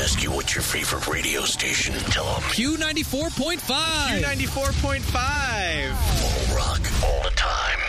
ask you what's your favorite radio station, tell them Q94.5. Q94.5. All rock all the time.